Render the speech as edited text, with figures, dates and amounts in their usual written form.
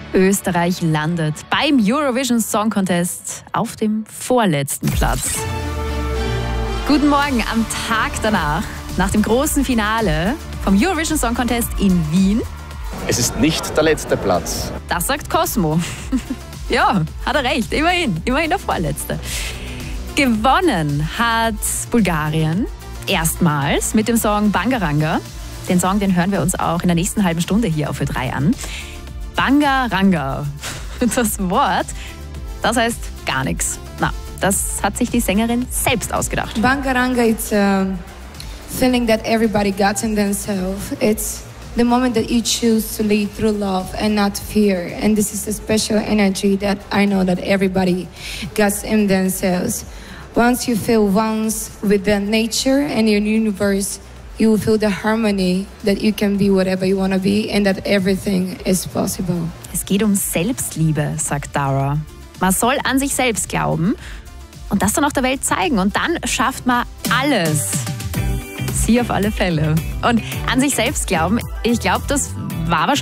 Österreich landet beim Eurovision Song Contest auf dem vorletzten Platz. Guten Morgen am Tag danach, nach dem großen Finale vom Eurovision Song Contest in Wien. Es ist nicht der letzte Platz. Das sagt Cosmo. Ja, hat er recht, immerhin der Vorletzte. Gewonnen hat Bulgarien erstmals mit dem Song Bangaranga. Den Song, den hören wir uns auch in der nächsten halben Stunde hier auf Ö3 an. Bangaranga, das Wort, das heißt gar nichts. Na, das hat sich die Sängerin selbst ausgedacht. Bangaranga, it's a feeling that everybody got in themselves. It's the moment that you choose to lead through love and not fear. And this is a special energy that I know that everybody gets in themselves. Once you feel once with the nature and your universe, you will feel the harmony that you can be whatever you want to be and that everything is possible. Es geht um Selbstliebe, sagt Dara. Man soll an sich selbst glauben und das dann auch der Welt zeigen. Und dann schafft man alles. Sie auf alle Fälle. Und an sich selbst glauben, ich glaube, das war wahrscheinlich